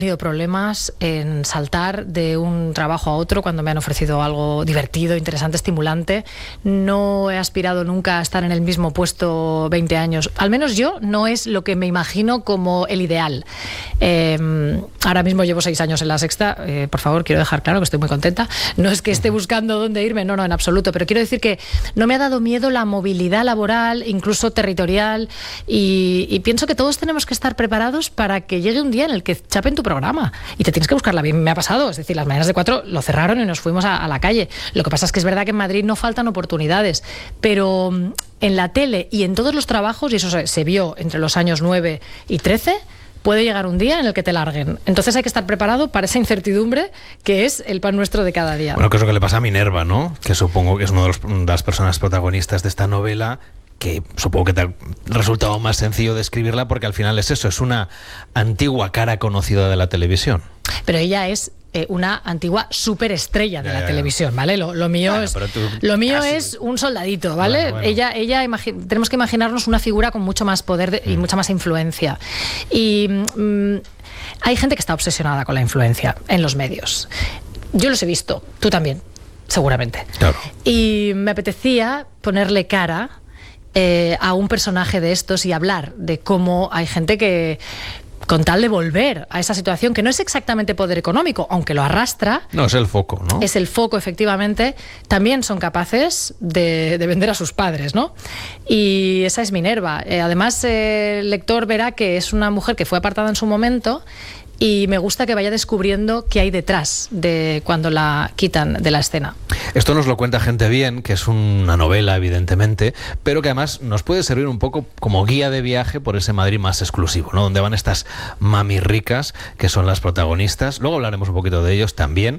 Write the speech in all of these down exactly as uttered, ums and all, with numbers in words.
tenido problemas en saltar de un trabajo a otro cuando me han ofrecido algo divertido, interesante, estimulante. No he aspirado nunca a estar en el mismo puesto veinte años. Al menos yo no es lo que me imagino como el ideal. Eh, ahora mismo llevo seis años en La Sexta. Eh, por favor, quiero dejar claro que estoy muy contenta. No es que esté buscando dónde irme, no, no, en absoluto. Pero quiero decir que no me ha dado miedo la movilidad laboral, incluso territorial. Y, y pienso que todos tenemos que estar preparados para que llegue un día en el que chapen tu programa y te tienes que buscarla bien. Me ha pasado, es decir, las mañanas de cuatro lo cerraron y nos fuimos a, a la calle. Lo que pasa es que es verdad que en Madrid no faltan oportunidades, pero en la tele y en todos los trabajos, y eso se, se vio entre los años nueve y trece, puede llegar un día en el que te larguen. Entonces hay que estar preparado para esa incertidumbre que es el pan nuestro de cada día. Bueno, que es lo que le pasa a Minerva, ¿no? Que supongo que es una de, los, de las personas protagonistas de esta novela, que supongo que te ha resultado más sencillo describirla porque al final es eso, es una antigua cara conocida de la televisión. Pero ella es eh, una antigua superestrella de ya, la ya, televisión, ¿vale? Lo, lo mío, bueno, es, tú, lo mío casi. es un soldadito, ¿vale? Bueno, bueno. Ella, ella imagi- tenemos que imaginarnos una figura con mucho más poder de, y mucha más influencia. Y mm, hay gente que está obsesionada con la influencia en los medios. Yo los he visto, tú también, seguramente. Claro. Y me apetecía ponerle cara Eh, a un personaje de estos y hablar de cómo hay gente que, con tal de volver a esa situación, que no es exactamente poder económico, aunque lo arrastra, No, es el foco, ¿no? es el foco, efectivamente, también son capaces de, de vender a sus padres, ¿no? Y esa es Minerva. Eh, además, eh, el lector verá que es una mujer que fue apartada en su momento. Y me gusta que vaya descubriendo qué hay detrás de cuando la quitan de la escena. Esto nos lo cuenta Gente Bien, que es una novela, evidentemente, pero que además nos puede servir un poco como guía de viaje por ese Madrid más exclusivo, ¿no? Donde van estas mami ricas, que son las protagonistas. Luego hablaremos un poquito de ellos también,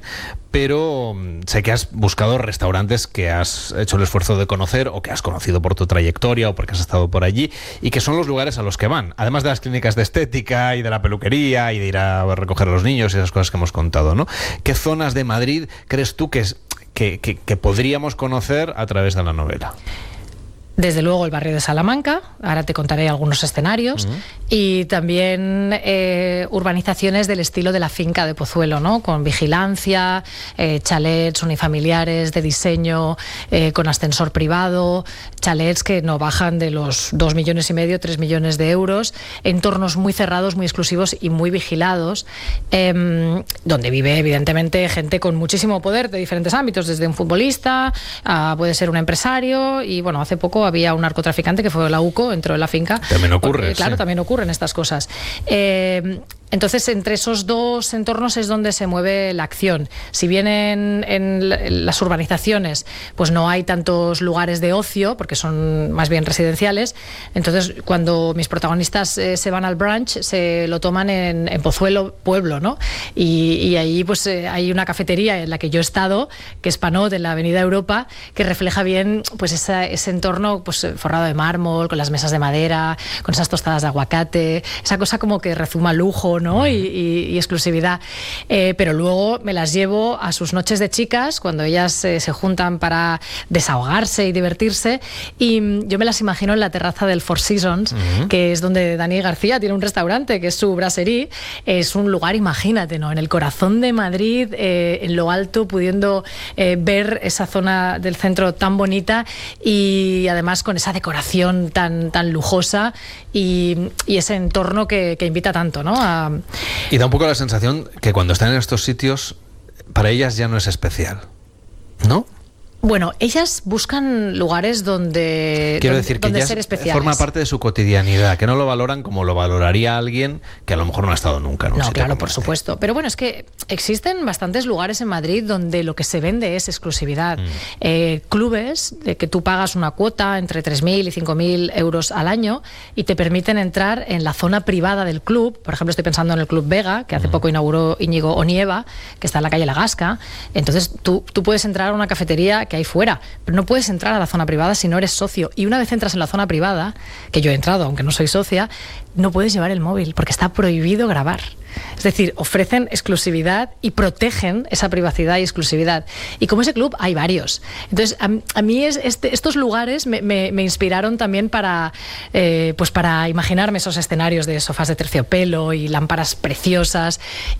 pero sé que has buscado restaurantes que has hecho el esfuerzo de conocer o que has conocido por tu trayectoria o porque has estado por allí y que son los lugares a los que van, además de las clínicas de estética y de la peluquería y de ir a a recoger a los niños y esas cosas que hemos contado, ¿no? ¿Qué zonas de Madrid crees tú que, es, que, que, que podríamos conocer a través de la novela? Desde luego el barrio de Salamanca, ahora te contaré algunos escenarios, uh-huh. y también eh, urbanizaciones del estilo de la finca de Pozuelo, ¿no? Con vigilancia, eh, chalets unifamiliares de diseño, eh, con ascensor privado, chalets que no bajan de los dos millones y medio, tres millones de euros, entornos muy cerrados, muy exclusivos y muy vigilados, eh, donde vive evidentemente gente con muchísimo poder de diferentes ámbitos, desde un futbolista, a, puede ser un empresario, y bueno, hace poco había un narcotraficante que fue la U C O, entró en la finca. También ocurre. Porque, claro, sí. también ocurren estas cosas. Eh, entonces, entre esos dos entornos es donde se mueve la acción. Si bien en, en las urbanizaciones pues no hay tantos lugares de ocio, porque son más bien residenciales, entonces cuando mis protagonistas eh, se van al brunch, se lo toman en, en Pozuelo Pueblo, ¿no? Y, y ahí pues eh, hay una cafetería en la que yo he estado, que es Panot, en la Avenida Europa, que refleja bien pues esa, ese entorno pues forrado de mármol, con las mesas de madera, con esas tostadas de aguacate, esa cosa como que rezuma lujo, ¿no? Y, y, y exclusividad. Eh, pero luego me las llevo a sus noches de chicas, cuando ellas eh, se juntan para desahogarse y divertirse, y yo me las imagino en la terraza del Four Seasons, uh-huh. que es donde Dani García tiene un restaurante, que es su brasserie. Es un lugar, imagínate, ¿no? En el corazón de Madrid, eh, en lo alto, pudiendo eh, ver esa zona del centro tan bonita y además con esa decoración tan, tan lujosa y, y ese entorno que, que invita tanto, ¿no? A... Y da un poco la sensación que cuando están en estos sitios, para ellas ya no es especial, ¿no? Bueno, ellas buscan lugares donde, Quiero donde, decir que donde ya ser especiales. Forma parte de su cotidianidad, que no lo valoran como lo valoraría alguien que a lo mejor no ha estado nunca en un No, sitio claro, como por este. supuesto. Pero bueno, es que existen bastantes lugares en Madrid donde lo que se vende es exclusividad. Mm. Eh, clubes de que tú pagas una cuota entre tres mil y cinco mil euros al año y te permiten entrar en la zona privada del club. Por ejemplo, estoy pensando en el Club Vega, que hace mm. poco inauguró Íñigo Onieva, que está en la calle La Gasca. Entonces tú, tú puedes entrar a una cafetería que hay fuera, no puedes entrar a la zona privada si no eres socio. Y una vez entras en la zona privada, que yo he entrado, aunque no soy socia, no puedes llevar el móvil, porque está prohibido grabar. Es decir, ofrecen exclusividad y protegen esa privacidad y exclusividad. Y como ese club, hay varios. Entonces, a, a mí es, este, estos lugares me, me, me inspiraron también para, eh, pues para imaginarme esos escenarios de sofás de terciopelo y lámparas preciosas